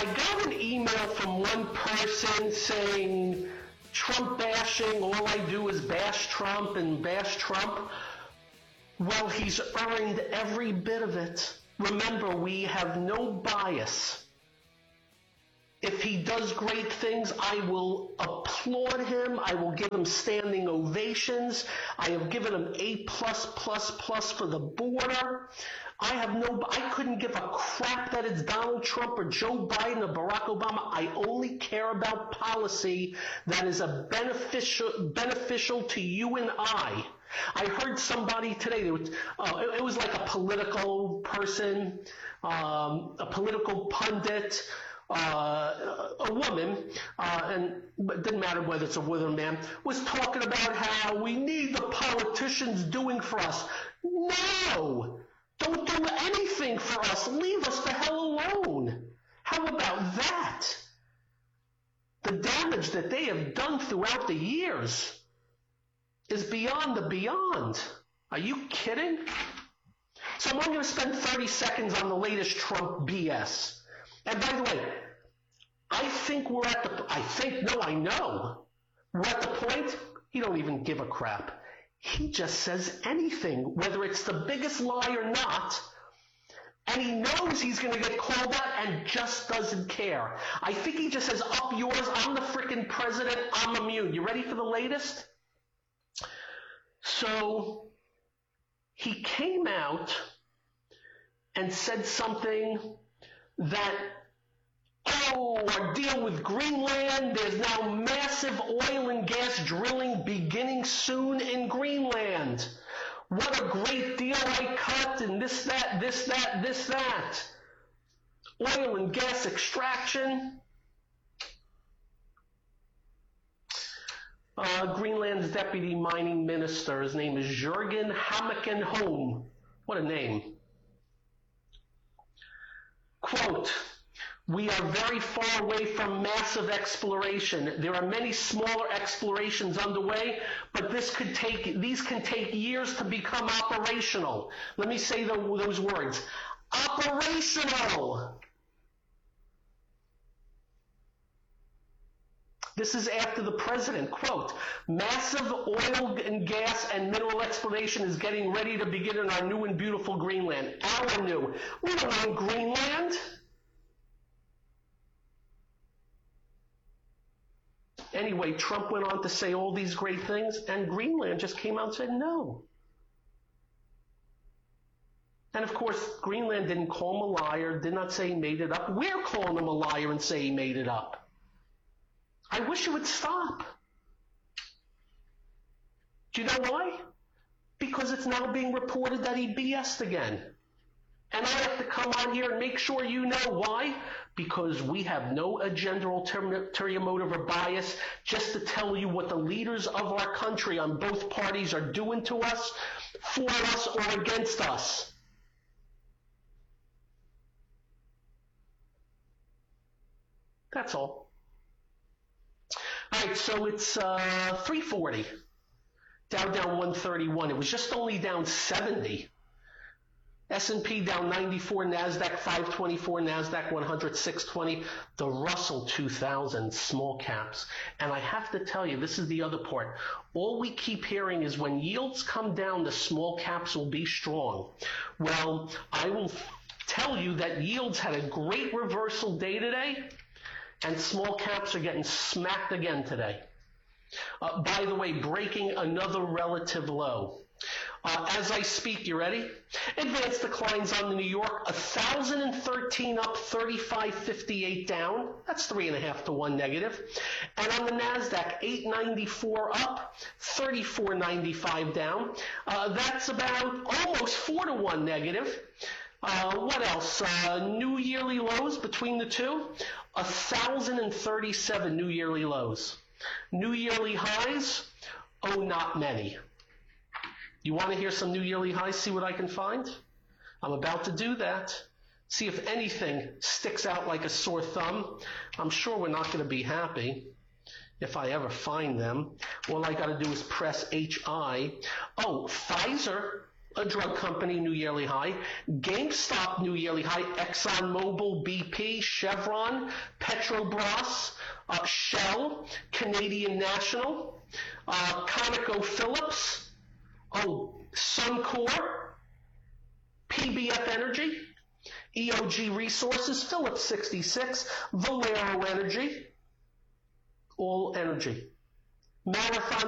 I got an email from one person saying Trump bashing, all I do is bash Trump and bash Trump. Well, he's earned every bit of it. Remember, we have no bias. If he does great things, I will applaud him. I will give him standing ovations. I have given him A+++ for the border. I couldn't give a crap that it's Donald Trump or Joe Biden or Barack Obama. I only care about policy that is beneficial to you and I. I heard somebody today, it was like a political person, a political pundit, a woman, and it didn't matter whether it's a woman or a man, was talking about how we need the politicians doing for us. No! Don't do anything for us. Leave us the hell alone. How about that? The damage that they have done throughout the years is beyond the beyond. Are you kidding? So I'm only going to spend 30 seconds on the latest Trump BS. And by the way, I know, we're at the point, he don't even give a crap. He just says anything, whether it's the biggest lie or not, and he knows he's going to get called out and just doesn't care. I think he just says, up yours, I'm the frickin' president, I'm immune. You ready for the latest? So, he came out and said something that, our deal with Greenland, there's now massive oil and gas drilling beginning soon in Greenland. What a great deal I cut, and this, that. Oil and gas extraction. Greenland's deputy mining minister, his name is Jørgen Hammerkenholm. What a name. Quote, we are very far away from massive exploration. There are many smaller explorations underway, but these can take years to become operational. Let me say those words. Operational! This is after the president, quote, massive oil and gas and mineral exploration is getting ready to begin in our new and beautiful Greenland. Our new. We don't own Greenland. Anyway, Trump went on to say all these great things, and Greenland just came out and said no. And of course, Greenland didn't call him a liar, did not say he made it up. We're calling him a liar and say he made it up. I wish it would stop. Do you know why? Because it's now being reported that he BS'd again. And I have to come on here and make sure you know why. Because we have no agenda, ulterior motive, or bias, just to tell you what the leaders of our country on both parties are doing to us, for us, or against us. That's all. All right, so it's 340. Dow down 131. It was just only down 70. S&P down 94, NASDAQ 524, NASDAQ 100, 620. The Russell 2000, small caps. And I have to tell you, this is the other part. All we keep hearing is when yields come down, the small caps will be strong. Well, I will tell you that yields had a great reversal day today, and small caps are getting smacked again today. By the way, breaking another relative low. As I speak, you ready? Advanced declines on the New York, 1,013 up, 35.58 down. That's 3.5 to 1 negative. And on the NASDAQ, 894 up, 34.95 down. That's about almost 4 to 1 negative. What else? New yearly lows between the two, 1,037 new yearly lows. New yearly highs, not many. You want to hear some new yearly highs, see what I can find? I'm about to do that. See if anything sticks out like a sore thumb. I'm sure we're not going to be happy if I ever find them. All I got to do is press HI. Oh, Pfizer a drug company, new yearly high. GameStop, new yearly high. ExxonMobil, BP, Chevron, Petrobras, Shell, Canadian National, ConocoPhillips, Suncor, PBF Energy, EOG Resources, Phillips 66, Valero Energy, all energy. Marathon